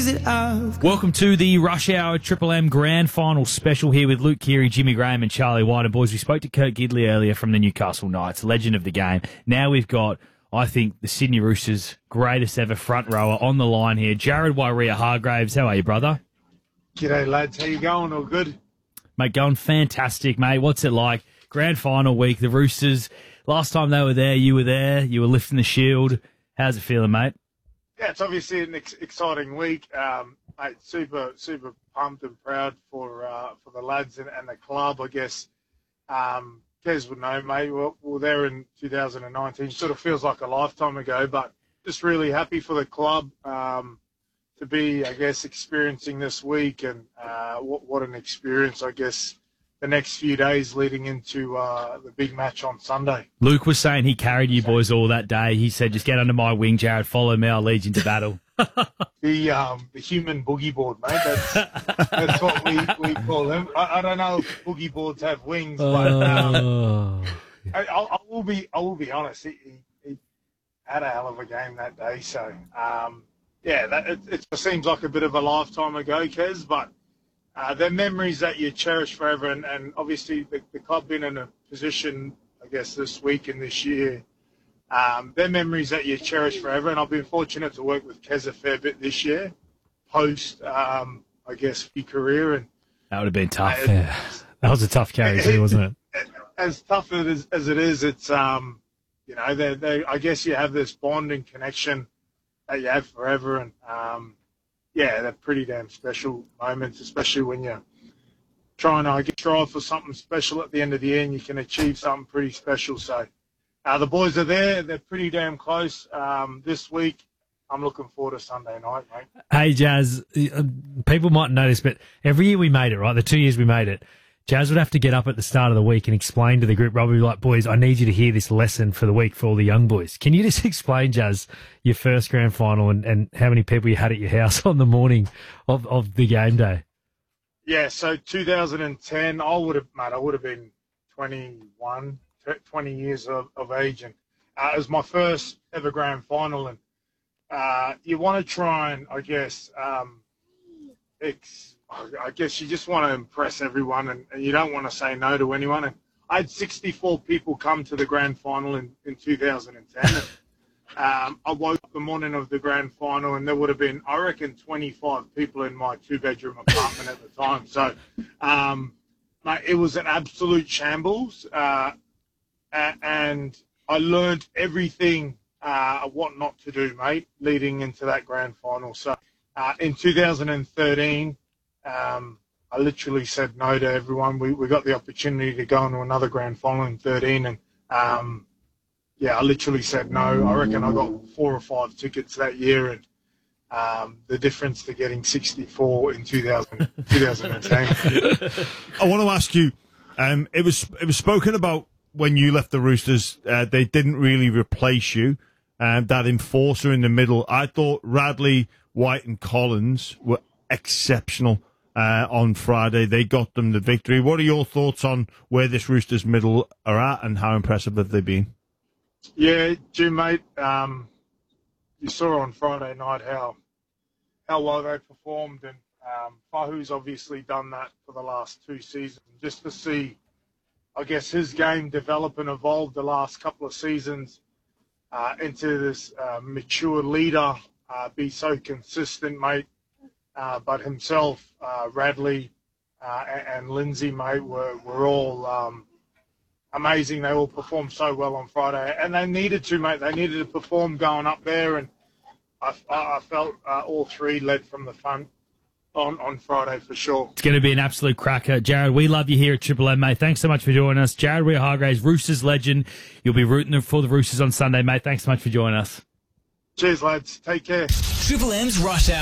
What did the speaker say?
Welcome to the Rush Hour Triple M Grand Final special here with Luke Keary, Jimmy Graham and Charlie White. And boys, we spoke to Kurt Gidley earlier from the Newcastle Knights, legend of the game. Now we've got, I think, the Sydney Roosters' greatest ever front rower on the line here. Jared Waerea-Hargreaves, how are you, brother? G'day, lads. How you going? All good? Mate, going fantastic, mate. What's it like? Grand Final week, the Roosters, last time they were there, you were lifting the shield. How's it feeling, mate? Yeah, it's obviously an exciting week. Mate, super pumped and proud for the lads and the club, I guess. Kez would know, mate. We were there in 2019. Sort of feels like a lifetime ago, but just really happy for the club to be, I guess, experiencing this week. And what an experience, I guess, the next few days leading into the big match on Sunday. Luke was saying he carried you boys all that day. He said, just get under my wing, Jared, follow me, I'll lead you into battle. The human boogie board, mate. That's what we call them. I don't know if boogie boards have wings, but I will be honest. He had a hell of a game that day. So, it seems like a bit of a lifetime ago, Kez, but they're memories that you cherish forever. And obviously the club been in a position, I guess, this week and this year. They're memories that you cherish forever, and I've been fortunate to work with Kez a fair bit this year, post, I guess, your career. And that would have been tough. Yeah. That was a tough carry too, wasn't it? As tough as it is, it's, I guess you have this bond and connection that you have forever, and, they're pretty damn special moments, especially when you're trying to strive for something special at the end of the year and you can achieve something pretty special. So, the boys are there. They're pretty damn close this week. I'm looking forward to Sunday night, mate. Hey, Jazz, people might notice, but every year we made it, right? The 2 years we made it, Jazz would have to get up at the start of the week and explain to the group, probably like, boys, I need you to hear this lesson for the week for all the young boys. Can you just explain, Jazz, your first grand final and how many people you had at your house on the morning of the game day? Yeah, so 2010, I would have been 21, 20 years of age, and it was my first ever grand final, and you want to try and, I guess, you just want to impress everyone, and you don't want to say no to anyone. And I had 64 people come to the grand final in 2010. And, I woke up the morning of the grand final, and there would have been, I reckon, 25 people in my two-bedroom apartment at the time. So, mate, it was an absolute shambles. And I learned everything what not to do, mate, leading into that grand final. So in 2013, I literally said no to everyone. We got the opportunity to go into another grand final in 13, and I literally said no. I reckon I got 4 or 5 tickets that year, and the difference to getting 64 in 2010. I want to ask you, it was spoken about when you left the Roosters, they didn't really replace you. That enforcer in the middle, I thought Radley, White and Collins were exceptional on Friday. They got them the victory. What are your thoughts on where this Roosters middle are at and how impressive have they been? Yeah, Jim, mate, you saw on Friday night how well they performed, and Fahu's obviously done that for the last 2 seasons. Just to see, I guess, his game develop and evolve the last couple of seasons into this mature leader, be so consistent, mate. But himself, Radley, and Lindsay, mate, were all amazing. They all performed so well on Friday, and they needed to, mate. They needed to perform going up there, and I felt all three led from the front on Friday for sure. It's going to be an absolute cracker. Jared, we love you here at Triple M, mate. Thanks so much for joining us. Jared Waerea-Hargreaves, Roosters legend. You'll be rooting for the Roosters on Sunday, mate. Thanks so much for joining us. Cheers, lads. Take care. Triple M's Rush Hour.